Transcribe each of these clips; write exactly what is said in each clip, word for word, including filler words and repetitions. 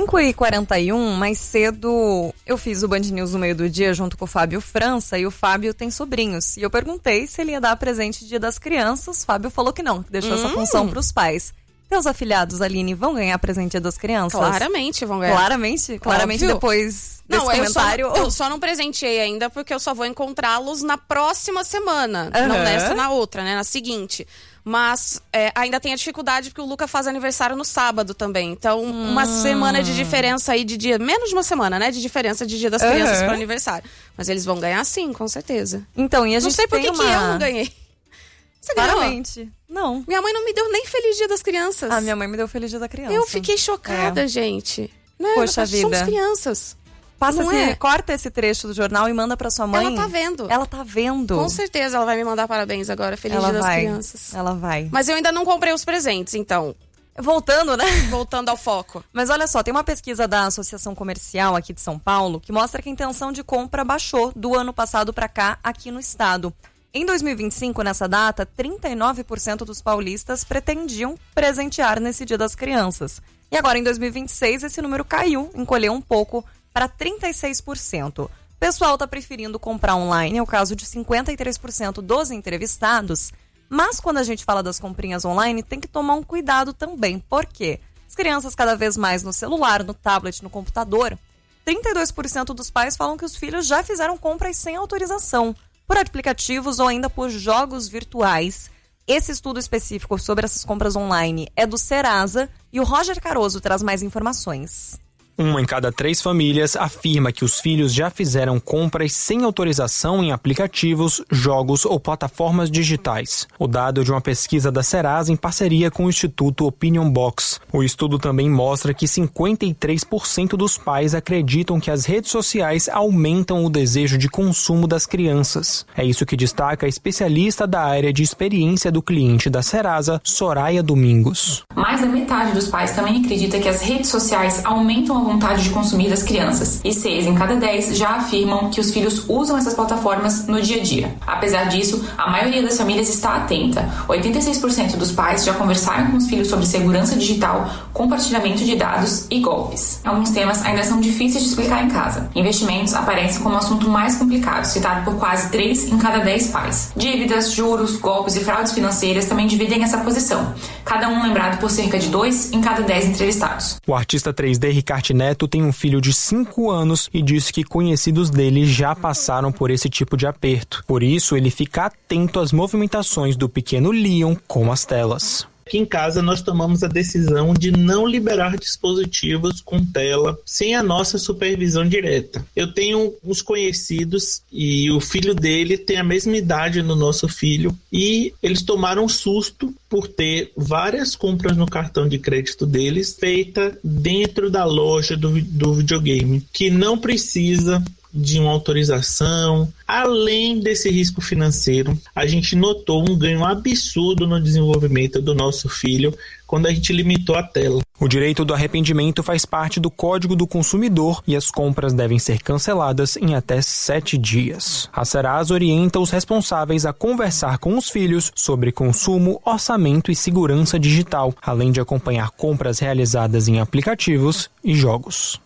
cinco e quarenta e um, mais cedo, eu fiz o Band News no meio do dia junto com o Fábio França, e o Fábio tem sobrinhos. E eu perguntei se ele ia dar presente Dia das Crianças. O Fábio falou que não, que deixou hum. essa função pros pais. Teus afilhados, Aline, vão ganhar presente Dia das Crianças? Claramente vão ganhar. Claramente? Claramente Óbvio. Depois desse não, comentário? Eu só, eu só não presenteei ainda porque eu só vou encontrá-los na próxima semana. Uhum. Não nessa, na outra, né? Na seguinte. Mas é, ainda tem a dificuldade porque o Luca faz aniversário no sábado também. Então, hum. uma semana de diferença aí de dia... Menos de uma semana, né? De diferença de Dia das Crianças uhum. para aniversário. Mas eles vão ganhar sim, com certeza. Então, e a gente não sei por que uma... que eu não ganhei. Você ganhou? Claramente. Não. Minha mãe não me deu nem Feliz Dia das Crianças. Ah, minha mãe me deu Feliz Dia da Criança. Eu fiquei chocada, é. gente. Né? Poxa Nós vida. somos crianças. Passa não esse, é? corta esse trecho do jornal e manda pra sua mãe. Ela tá vendo. Ela tá vendo. Com certeza ela vai me mandar parabéns agora. Feliz ela Dia vai. das Crianças. Ela vai. Mas eu ainda não comprei os presentes, então. Voltando, né? Voltando ao foco. Mas olha só, tem uma pesquisa da Associação Comercial aqui de São Paulo que mostra que a intenção de compra baixou do ano passado pra cá aqui no estado. Em dois mil e vinte e cinco, nessa data, trinta e nove por cento dos paulistas pretendiam presentear nesse Dia das Crianças. E agora, em dois mil e vinte e seis, esse número caiu, encolheu um pouco para trinta e seis por cento. O pessoal está preferindo comprar online, é o caso de cinquenta e três por cento dos entrevistados. Mas quando a gente fala das comprinhas online, tem que tomar um cuidado também. Por quê? As crianças cada vez mais no celular, no tablet, no computador. trinta e dois por cento dos pais falam que os filhos já fizeram compras sem autorização, por aplicativos ou ainda por jogos virtuais. Esse estudo específico sobre essas compras online é do Serasa e o Roger Caroso traz mais informações. Uma em cada três famílias afirma que os filhos já fizeram compras sem autorização em aplicativos, jogos ou plataformas digitais. O dado é de uma pesquisa da Serasa em parceria com o Instituto Opinion Box. O estudo também mostra que cinquenta e três por cento dos pais acreditam que as redes sociais aumentam o desejo de consumo das crianças. É isso que destaca a especialista da área de experiência do cliente da Serasa, Soraya Domingos. Mais da metade dos pais também acredita que as redes sociais aumentam a vontade de consumir das crianças, e seis em cada dez já afirmam que os filhos usam essas plataformas no dia a dia. Apesar disso, a maioria das famílias está atenta. oitenta e seis por cento dos pais já conversaram com os filhos sobre segurança digital, compartilhamento de dados e golpes. Alguns temas ainda são difíceis de explicar em casa. Investimentos aparecem como o assunto mais complicado, citado por quase três em cada dez pais. Dívidas, juros, golpes e fraudes financeiras também dividem essa posição, cada um lembrado por cerca de dois em cada dez entrevistados. O artista três D Ricardo Neto tem um filho de cinco anos e disse que conhecidos dele já passaram por esse tipo de aperto. Por isso, ele fica atento às movimentações do pequeno Leon com as telas. Aqui em casa nós tomamos a decisão de não liberar dispositivos com tela sem a nossa supervisão direta. Eu tenho uns conhecidos e o filho dele tem a mesma idade do nosso filho e eles tomaram susto por ter várias compras no cartão de crédito deles feita dentro da loja do, do videogame, que não precisa de uma autorização. Além desse risco financeiro, a gente notou um ganho absurdo no desenvolvimento do nosso filho quando a gente limitou a tela. O direito do arrependimento faz parte do Código do Consumidor e as compras devem ser canceladas em até sete dias. A Serasa orienta os responsáveis a conversar com os filhos sobre consumo, orçamento e segurança digital, além de acompanhar compras realizadas em aplicativos e jogos.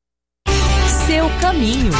Seu caminho.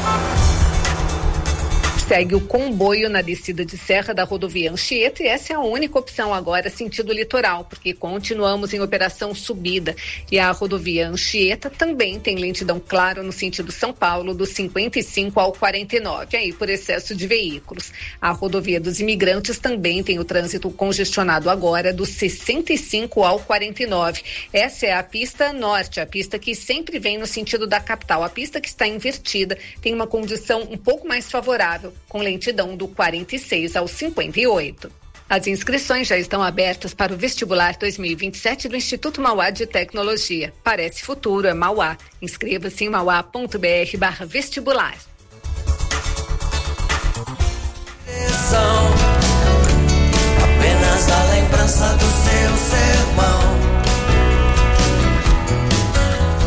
Segue o comboio na descida de serra da rodovia Anchieta e essa é a única opção agora sentido litoral, porque continuamos em operação subida e a rodovia Anchieta também tem lentidão clara no sentido São Paulo do cinquenta e cinco ao quarenta e nove, aí por excesso de veículos. A rodovia dos Imigrantes também tem o trânsito congestionado agora do sessenta e cinco ao quarenta e nove. Essa é a pista norte, a pista que sempre vem no sentido da capital. A pista que está invertida tem uma condição um pouco mais favorável, com lentidão do quarenta e seis ao cinquenta e oito. As inscrições já estão abertas para o vestibular dois mil e vinte e sete do Instituto Mauá de Tecnologia. Parece futuro, é Mauá. Inscreva-se em mauá.br barra vestibular. Apenas a lembrança do seu sermão. Bom,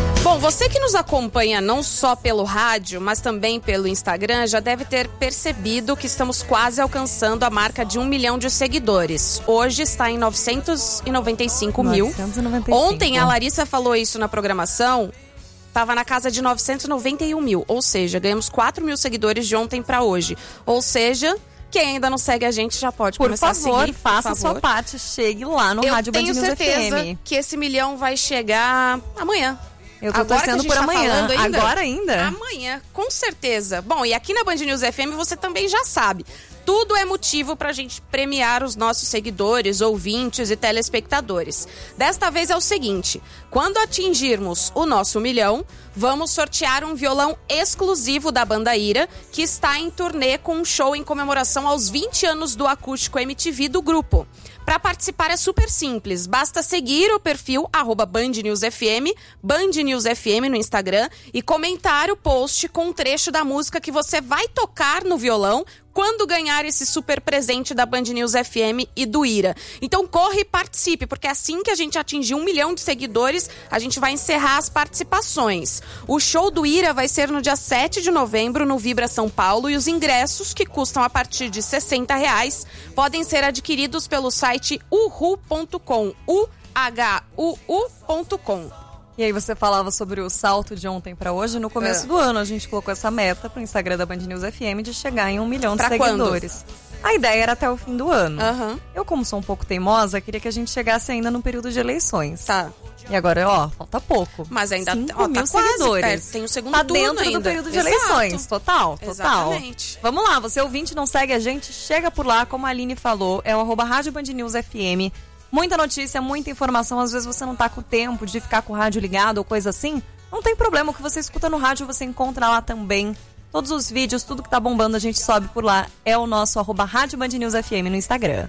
você que nos acompanha não só pelo rádio, mas também pelo Instagram, já deve ter percebido que estamos quase alcançando a marca de um milhão de seguidores. Hoje está em novecentos e noventa e cinco mil. novecentos e noventa e cinco. Ontem a Larissa falou isso na programação, estava na casa de novecentos e noventa e um mil. Ou seja, ganhamos quatro mil seguidores de ontem para hoje. Ou seja, quem ainda não segue a gente já pode por começar favor, a seguir. faça por favor, sua parte, chegue lá no Eu Rádio Band tenho News certeza F M. que esse milhão vai chegar amanhã. Eu tô Agora torcendo que a por gente tá amanhã. falando ainda? Agora ainda? Amanhã, com certeza. Bom, e aqui na Band News F M você também já sabe. Tudo é motivo pra gente premiar os nossos seguidores, ouvintes e telespectadores. Desta vez é o seguinte: quando atingirmos o nosso milhão, vamos sortear um violão exclusivo da Banda Ira, que está em turnê com um show em comemoração aos vinte anos do Acústico M T V do grupo. Para participar é super simples, basta seguir o perfil arroba Band News F M, Band News F M no Instagram e comentar o post com um trecho da música que você vai tocar no violão quando ganhar esse super presente da Band News F M e do Ira. Então corre e participe, porque assim que a gente atingir um milhão de seguidores, a gente vai encerrar as participações. O show do Ira vai ser no dia sete de novembro no Vibra São Paulo e os ingressos, que custam a partir de sessenta reais, podem ser adquiridos pelo site uhu ponto com, U H U U ponto com. E aí você falava sobre o salto de ontem pra hoje. No começo É. do ano a gente colocou essa meta pro Instagram da Band News F M de chegar em um milhão Pra de seguidores. A ideia era até o fim do ano. Aham. Eu, como sou um pouco teimosa, queria que a gente chegasse ainda no período de eleições. Tá. E agora, ó, falta pouco. Mas ainda cinco ó, tá mil quase seguidores. perto, tem o segundo tá turno dentro ainda. do período de Exato. eleições. Total, total. Exatamente. Vamos lá, você ouvinte não segue a gente, chega por lá, como a Aline falou, é o arroba Rádio Band News F M. Muita notícia, muita informação, às vezes você não tá com tempo de ficar com o rádio ligado ou coisa assim. Não tem problema, o que você escuta no rádio você encontra lá também. Todos os vídeos, tudo que tá bombando a gente sobe por lá. É o nosso arroba Rádio Band News F M no Instagram.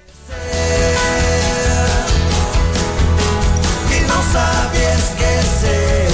Que não sabe esquecer.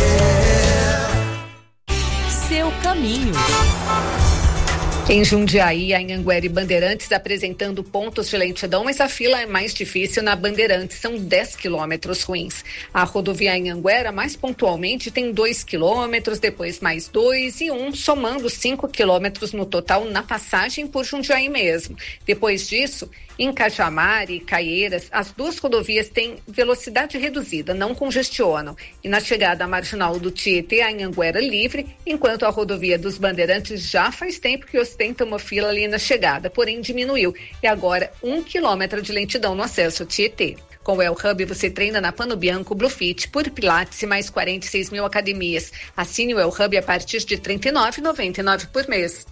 Seu caminho. Em Jundiaí, a Anhanguera e Bandeirantes apresentando pontos de lentidão, mas a fila é mais difícil na Bandeirantes, são dez quilômetros ruins. A rodovia Anhanguera, mais pontualmente, tem dois quilômetros, depois mais dois e um, somando cinco quilômetros no total na passagem por Jundiaí mesmo. Depois disso, em Cajamar e Caieiras, as duas rodovias têm velocidade reduzida, não congestionam. E na chegada à marginal do Tietê, a Anhanguera livre, enquanto a rodovia dos Bandeirantes já faz tempo que ostenta uma fila ali na chegada, porém diminuiu. E agora um quilômetro de lentidão no acesso ao Tietê. Com o El Hub, você treina na Pano Bianco, Bluefit, Pure Pilates e mais quarenta e seis mil academias. Assine o El Hub a partir de trinta e nove reais e noventa e nove centavos por mês.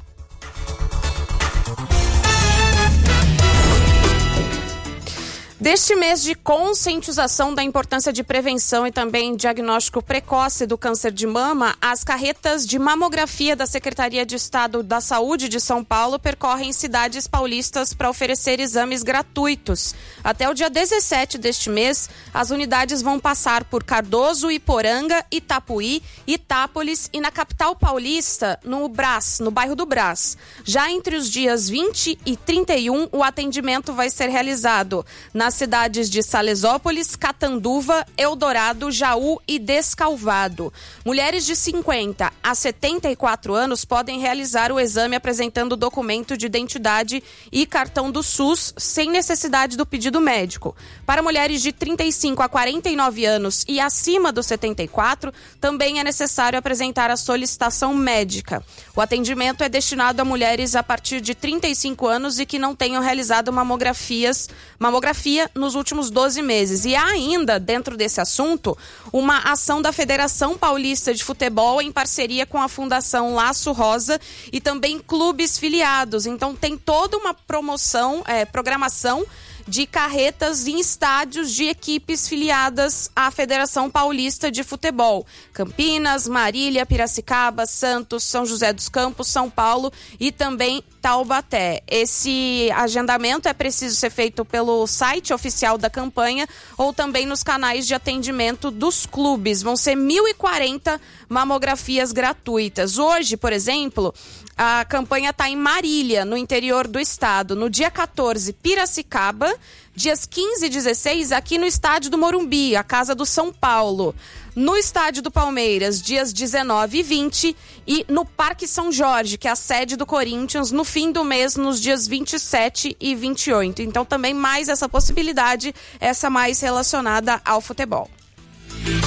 Deste mês de conscientização da importância de prevenção e também diagnóstico precoce do câncer de mama, as carretas de mamografia da Secretaria de Estado da Saúde de São Paulo percorrem cidades paulistas para oferecer exames gratuitos. Até o dia dezessete deste mês, as unidades vão passar por Cardoso, Iporanga, Itapuí, Itápolis e na capital paulista, no Brás, no bairro do Brás. Já entre os dias vinte e trinta e um, o atendimento vai ser realizado nas cidades de Salesópolis, Catanduva, Eldorado, Jaú e Descalvado. Mulheres de cinquenta a setenta e quatro anos podem realizar o exame apresentando documento de identidade e cartão do SUS sem necessidade do pedido médico. Para mulheres de trinta e cinco a quarenta e nove anos e acima dos setenta e quatro, também é necessário apresentar a solicitação médica. O atendimento é destinado a mulheres a partir de trinta e cinco anos e que não tenham realizado mamografias, mamografia nos últimos doze meses. E há ainda, dentro desse assunto, uma ação da Federação Paulista de Futebol em parceria com a Fundação Laço Rosa e também clubes filiados. Então tem toda uma promoção, é, programação de carretas em estádios de equipes filiadas à Federação Paulista de Futebol. Campinas, Marília, Piracicaba, Santos, São José dos Campos, São Paulo e também Taubaté. Esse agendamento é preciso ser feito pelo site oficial da campanha ou também nos canais de atendimento dos clubes. Vão ser mil e quarenta mamografias gratuitas. Hoje, por exemplo, a campanha está em Marília, no interior do estado. No dia quatorze, Piracicaba. dias quinze e dezesseis, aqui no estádio do Morumbi, a casa do São Paulo. No estádio do Palmeiras, dias dezenove e vinte, e no Parque São Jorge, que é a sede do Corinthians, no fim do mês, nos dias vinte e sete e vinte e oito. Então também mais essa possibilidade, essa mais relacionada ao futebol.